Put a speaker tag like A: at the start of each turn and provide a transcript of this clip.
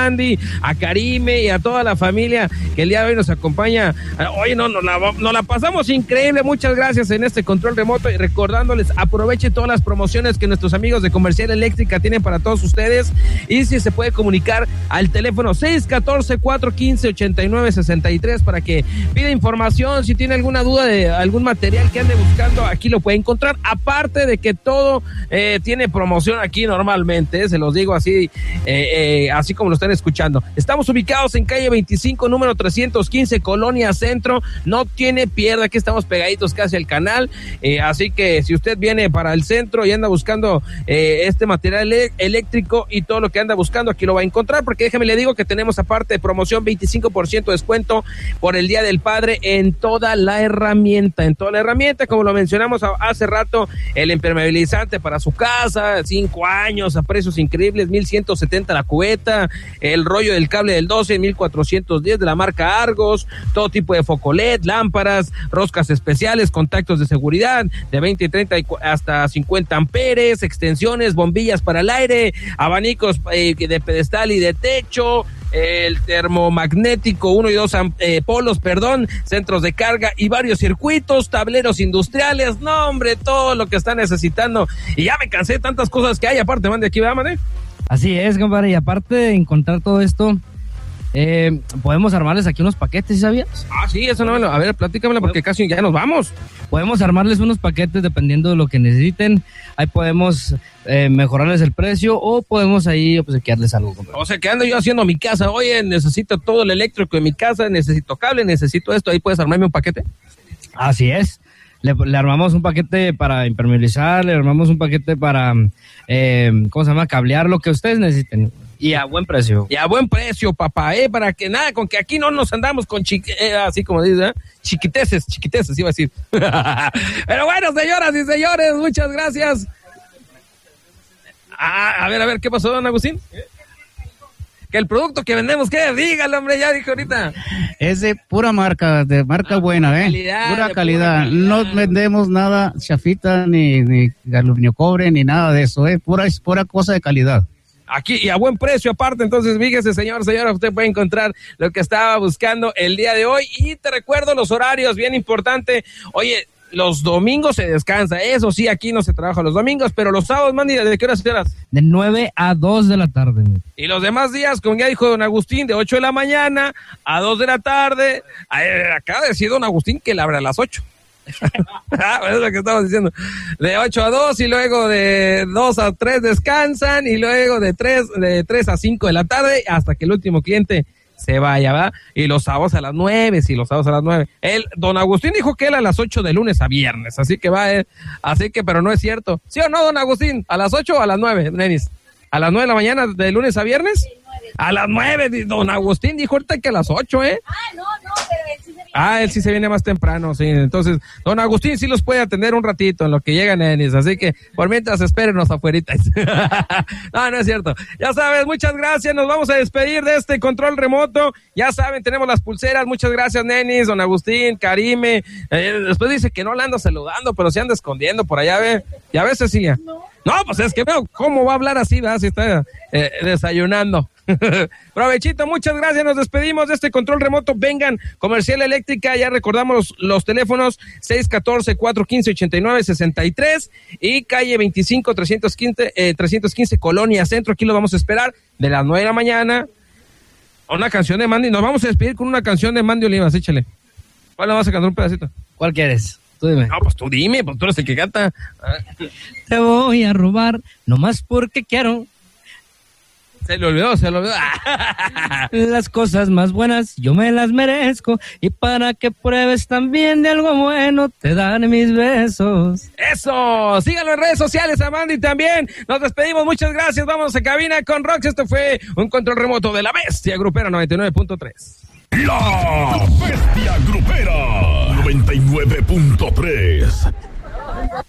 A: Mandy, a Karime y a toda la familia que el día de hoy nos acompaña. Oye, nos la pasamos increíble. Muchas gracias en este control remoto y recordándoles, aproveche todas las promociones que nuestros amigos de Comercial Eléctrica tienen para todos ustedes y si se puede comunicar al teléfono 614-415-8963 para que pida información, si tiene alguna duda de algún material que ande buscando, aquí lo puede encontrar, aparte de que todo tiene promoción aquí normalmente, se los digo así, así como lo están escuchando. Estamos ubicados en calle 25, número 315, Colonia Centro, no tiene pierde, aquí estamos pegaditos casi al canal, así que si usted viene para el centro y anda buscando este material eléctrico y todo lo que anda buscando, aquí lo va a encontrar, porque déjeme le digo que tenemos aparte de promoción 25% de descuento por el Día del Padre en toda la herramienta, como lo mencionamos hace rato, el impermeabilizante para su casa, 5 años a precios increíbles, 1,170 la cubeta, el rollo del cable del 12, 1,410 de la marca Argos, todo tipo de foco LED, lámparas, roscas especiales, contactos de seguridad de 20, 30 hasta 50 amperes, extensiones, bombillas para el aire, abanicos de pedestal y de techo, el termomagnético 1 y 2 polos, centros de carga y varios circuitos, tableros industriales, no hombre, todo lo que está necesitando. Y ya me cansé de tantas cosas que hay, aparte, man, de aquí, ¿verdad, man?
B: Así es, compadre, y aparte de encontrar todo esto, podemos armarles aquí unos paquetes, ¿sabías?
A: Sí, eso no, a ver, platícamela porque casi ya nos vamos.
B: Podemos armarles unos paquetes dependiendo de lo que necesiten, ahí podemos mejorarles el precio o podemos ahí obsequiarles algo, compadre.
A: O sea, que ando yo haciendo mi casa, oye, necesito todo el eléctrico de mi casa, necesito cable, necesito esto, ahí puedes armarme un paquete.
B: Así es. Le armamos un paquete para impermeabilizar, le armamos un paquete para, cablear, lo que ustedes necesiten. Y a buen precio.
A: Y a buen precio, papá, para que nada, con que aquí no nos andamos con así como dice, chiquiteces, iba a decir. Pero bueno, señoras y señores, muchas gracias. A ver, ¿qué pasó, don Agustín? Que el producto que vendemos, ¿qué? Dígalo, hombre, ya dijo ahorita.
C: Es de pura marca, de marca buena, pura calidad. No vendemos nada chafita, ni aluminio cobre, ni nada de eso, es pura cosa de calidad.
A: Aquí y a buen precio aparte, entonces fíjese, señora, usted puede encontrar lo que estaba buscando el día de hoy. Y te recuerdo los horarios, bien importante. Oye, los domingos se descansa, eso sí, aquí no se trabaja los domingos, pero los sábados, Mandy, ¿de qué horas a horas?
B: De 9 a 2 de la tarde.
A: Y los demás días, como ya dijo don Agustín, de 8 de la mañana a 2 de la tarde. Acaba de decir don Agustín que le abre a las 8. Es lo que estamos diciendo. De 8 a 2 y luego de 2 a 3 descansan y luego de 3 a 5 de la tarde hasta que el último cliente se vaya, ¿verdad? Y los sábados a las 9, don Agustín dijo que él a las 8 de lunes a viernes, así que pero no es cierto. ¿Sí o no, don Agustín? ¿A las 8 o a las 9, nenis? ¿A las 9 de la mañana de lunes a viernes? A las 9, don Agustín dijo ahorita que a las 8, ¿eh?
D: No, pero él sí se viene.
A: Él sí se viene más temprano, sí. Entonces, don Agustín sí los puede atender un ratito en lo que llegan, nenis, así que por mientras espérenos afuerita. No es cierto. Ya sabes, muchas gracias, nos vamos a despedir de este control remoto. Ya saben, tenemos las pulseras, muchas gracias, nenis, don Agustín, Karime. Después dice que no la anda saludando, pero se anda escondiendo por allá, ¿ve? ¿Ya ves, Cecilia? No, pues es que veo cómo va a hablar así, ¿verdad? Si está desayunando. Provechito, muchas gracias, nos despedimos de este control remoto. Vengan, Comercial Eléctrica, ya recordamos los teléfonos 614-415-8963 y calle 25 315 Colonia Centro. Aquí lo vamos a esperar de las 9 de la mañana. Una canción de Mandy, nos vamos a despedir con una canción de Mandy Olivas, échale. ¿Cuál le vas a cantar un pedacito?
B: ¿Cuál quieres? Tú dime.
A: No, pues tú dime, pues tú eres el que canta.
B: Te voy a robar, nomás porque quiero.
A: Se le olvidó.
B: Las cosas más buenas yo me las merezco y para que pruebes también de algo bueno te daré mis besos.
A: Eso, síganlo en redes sociales, a Mandy también. Nos despedimos, muchas gracias. Vamos a cabina con Rox. Esto fue un control remoto de la Bestia Grupera 99.3.
E: La Bestia Grupera 99.3.